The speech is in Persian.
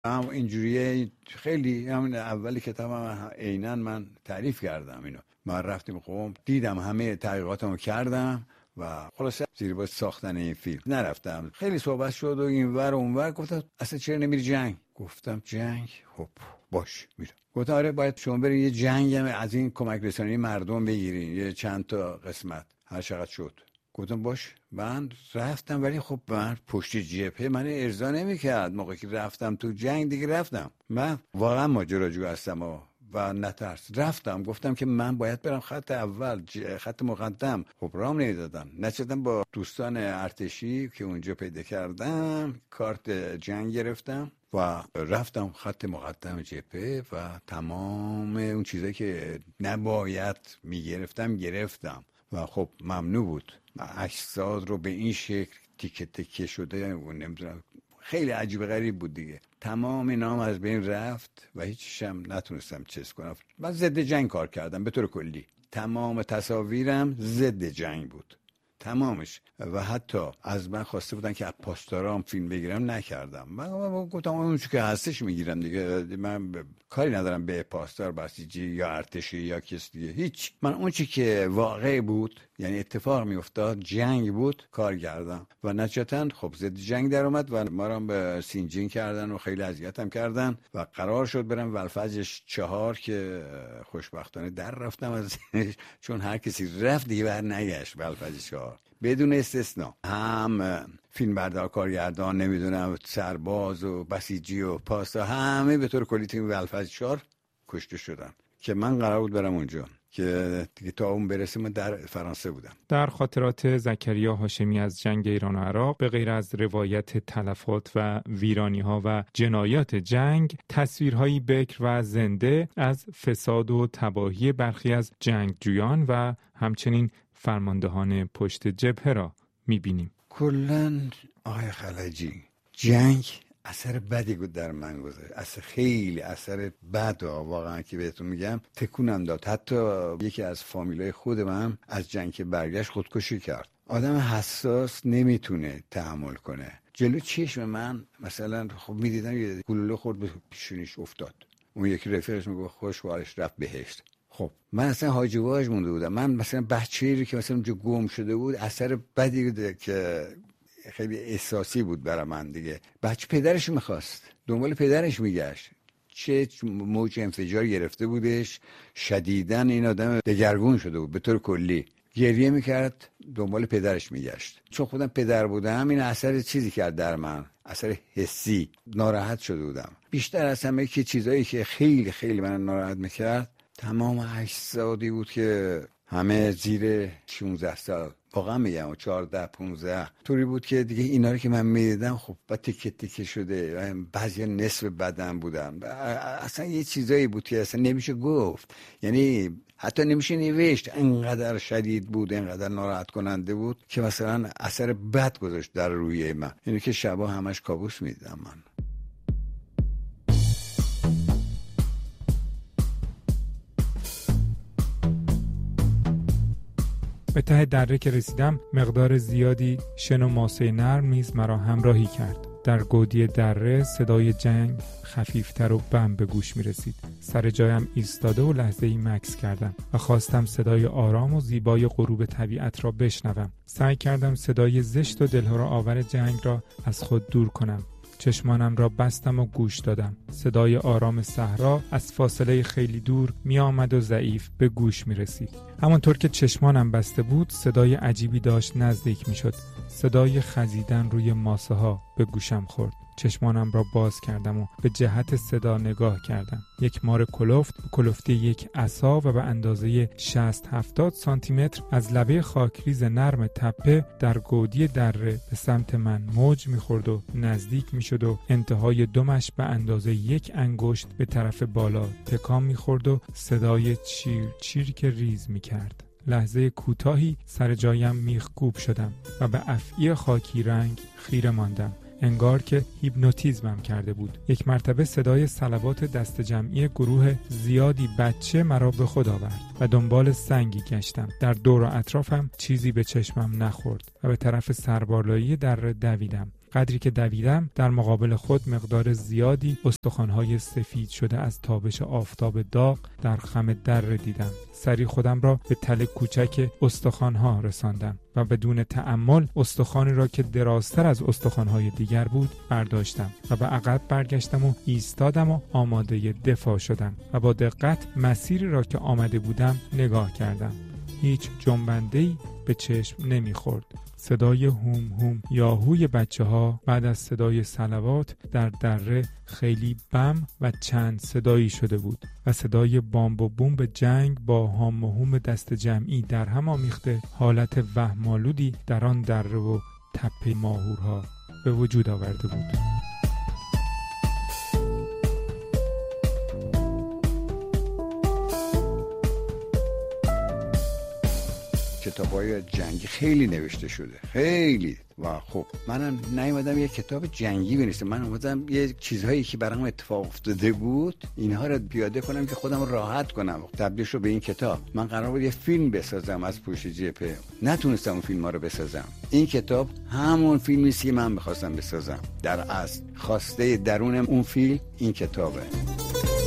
هم اینجوریه. خیلی همین اول کتابم عیناً من تعریف کردم اینو. ما رفتیم خب دیدم همه تحقیقاتمو کردم و خلاصه زیر بار ساختن این فیلم نرفتم. خیلی صحبت شد و اینور و اونور. گفتم اصلا چرا نمیری جنگ؟ گفتم جنگ؟ خب باش میرم. گفتم آره باید شما برین یه جنگ از این کمک رسانی مردم بگیرین، یه چند تا قسمت هر چقدر شد. گفتم باش. من رفتم ولی خب من پشت جبهه من ارضا نمیکرد. موقعی که رفتم تو جنگ دیگه رفتم. من واقعا ماجراجو هستم و نترس رفتم. گفتم که من باید برم خط اول، خط مقدم. خب رام نمیدادن. نچدم با دوستان ارتشی که اونجا پیدا کردم کارت جنگ گرفتم و رفتم خط مقدم جبهه و تمام اون چیزایی که نباید میگرفتم گرفتم و خب ممنوع بود. اجساد رو به این شکل تیکه تیکه شده و نمیدونم خیلی عجیب غریب بود دیگه. تمام نام از بین رفت و هیچیشم نتونستم چیز کنم. من ضد جنگ کار کردم به طور کلی. تمام تصاویرم ضد جنگ بود، تمامش. و حتی از من خواسته بودن که از پاسدارام فیلم بگیرم، نکردم. من گفتم اون چیزی که هستش میگیرم دیگه. من کاری ندارم به پاسدار، بسیجی یا ارتشی یا کس دیگه، هیچ. من اون چیزی که واقعی بود، یعنی اتفاق میافتاد، جنگ بود، کار کردم و نتیجتاً خب ضد جنگ در اومد و ما رو به سینجین کردن و خیلی اذیتم کردن و قرار شد برم ولفجر 4 که خوشبختانه در رفتم از چون هر کسی رفت دیگه بر نگشت. ولفجر 4 بدون استثنا، هم فیلم بردار، کارگردان، نمیدونم سرباز و بسیجی و پاسدار، همه به طور کلی تیم ولفجر 4 کشته شدن که من قرار بود برم اونجا که دیگه تا اون برسه من در فرانسه بودم. در خاطرات زکریا هاشمی از جنگ ایران و عراق به غیر از روایت تلفات و ویرانی‌ها و جنایات جنگ، تصویرهایی بکر و زنده از فساد و تباهی برخی از جنگجویان و همچنین فرماندهان پشت جبهه را می‌بینیم. کلاً آقای خلجی، جنگ اثر بدی بود در من گذاشت. اثر خیلی اثر بد واقعا که بهتون میگم، تکونم داد. حتی یکی از فامیلای خود من از جنگ که برگشت خودکشی کرد. آدم حساس نمیتونه تحمل کنه. جلو چشم من مثلا خب میدیدم یه گلوله خورد به پیشونیش افتاد. اون یکی رفیقش میگه خوشوارش رفت بهشت. خب من اصلا حاجی واج مونده بودم. من مثلا بچه‌ای که مثلا اونجا گم شده بود، اثر بدی بود که خیلی احساسی بود برای من دیگه. بچه پدرش میخواست، دنبال پدرش میگشت. چه موج انفجار گرفته بودش، شدیداً این آدم دگرگون شده بود به طور کلی. گریه میکرد، دنبال پدرش میگشت. چون خودم پدر بودم، این اثر چیزی کرد در من، اثر حسی. ناراحت شده بودم. بیشتر از همه که چیزایی که خیلی خیلی من ناراحت میکرد، تمام اجسادی بود که همه زیر 16 سال، واقعا میگم 14-15 طوری بود که دیگه اینا رو که من میدیدم خب با تیکه تیکه شده، بعضی نصف بدن بودن. اصلا یه چیزایی بود که اصلا نمیشه گفت، یعنی حتی نمیشه نوشت. انقدر شدید بود، انقدر ناراحت کننده بود که مثلا اثر بد گذاشت در روی من. اینو که شبا همش کابوس میدیدم من. به ته دره که رسیدم، مقدار زیادی شن و ماسه نرم نیز مرا همراهی کرد. در گودی دره صدای جنگ خفیفتر و بم به گوش می رسید. سر جایم ایستاده و لحظه‌ای مکث کردم و خواستم صدای آرام و زیبای غروب طبیعت را بشنوم. سعی کردم صدای زشت و دلهره آور جنگ را از خود دور کنم. چشمانم را بستم و گوش دادم. صدای آرام صحرا از فاصله خیلی دور می آمد و ضعیف به گوش می رسید. همانطور که چشمانم بسته بود، صدای عجیبی داشت نزدیک می شد. صدای خزیدن روی ماسه ها به گوشم خورد. چشمانم را باز کردم و به جهت صدا نگاه کردم. یک مار کلفت به کلفتی یک عصا و به اندازه 60-70 سانتی متر از لبه خاکریز نرم تپه در گودی دره به سمت من موج می‌خورد و نزدیک می‌شد و انتهای دمش به اندازه 1 انگشت به طرف بالا تکان می‌خورد و صدای چیر چیر که ریز می‌کرد. لحظه کوتاهی سر جایم میخکوب شدم و به افعی خاکی رنگ خیره ماندم. انگار که هیپنوتیزمم کرده بود. یک مرتبه صدای صلوات دست جمعی گروه زیادی بچه مرا به خود آورد و دنبال سنگی گشتم. در دور و اطرافم چیزی به چشمم نخورد و به طرف سربالایی دره دویدم. قدری که دویدم در مقابل خود مقدار زیادی استخوان‌های سفید شده از تابش آفتاب داغ در خم دره دیدم. سری خودم را به تله کوچک استخوان‌ها رساندم و بدون تأمل استخوانی را که درازتر از استخوان‌های دیگر بود برداشتم و به عقب برگشتم و ایستادم و آماده دفاع شدم و با دقت مسیری را که آمده بودم نگاه کردم. هیچ جنبنده‌ای به چشم نمی‌خورد. صدای هوم هوم یاهوی بچه‌ها بعد از صدای صلوات در دره خیلی بم و چند صدایی شده بود و صدای بامب و بوم جنگ با هام و هوم دست جمعی در هم آمیخته حالت وهم‌آلودی در آن دره و تپه ماهورها به وجود آورده بود. کتاب‌های جنگی خیلی نوشته شده، خیلی. و خب منم نیومدم یه کتاب جنگی بنویسم، من اومدم یه چیزهایی که برام اتفاق افتاده بود اینها رو پیاده کنم که خودم راحت کنم، تبدیلش رو به این کتاب. من قرار بود یه فیلم بسازم از پشت جبهه، نتونستم اون فیلم‌ها رو بسازم. این کتاب همون فیلمی است که من می‌خواستم بسازم. در اصل خواسته درون اون فیلم این کتابه.